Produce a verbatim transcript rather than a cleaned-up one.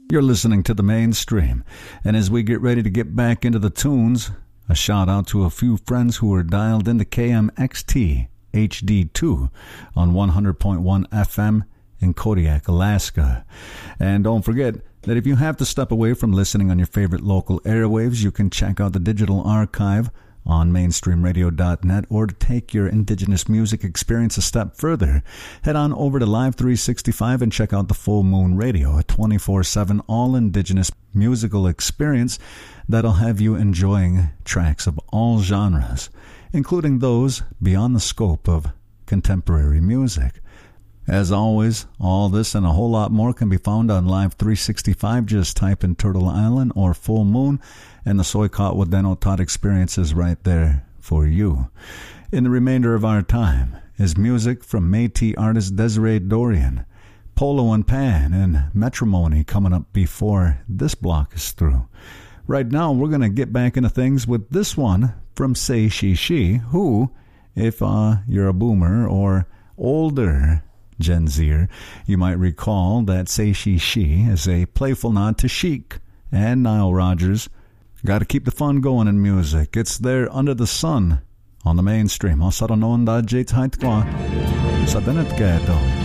You're listening to the Mainstream, and as we get ready to get back into the tunes, a shout out to a few friends who are dialed into K M X T H D two on one hundred point one F M in Kodiak, Alaska. And don't forget that if you have to step away from listening on your favorite local airwaves, you can check out the digital archive on mainstream radio dot net, or to take your indigenous music experience a step further, head on over to Live three sixty-five and check out the Full Moon Radio, a twenty-four seven all-indigenous musical experience that'll have you enjoying tracks of all genres, including those beyond the scope of contemporary music. As always, all this and a whole lot more can be found on Live three sixty-five. Just type in Turtle Island or Full Moon, and the Soykot Wadenotot experience is right there for you. In the remainder of our time is music from Métis artist Desiree Dorian, Polo and Pan, and Matrimony coming up before this block is through. Right now, we're going to get back into things with this one from Say She She, who, if uh, you're a boomer or older Gen Zer, you might recall that Say She She is a playful nod to Chic and Nile Rodgers. Got to keep the fun going in music. It's there Under the Sun on the Mainstream. Osaronon da Jate Haitkwa. Sa Denet Gato.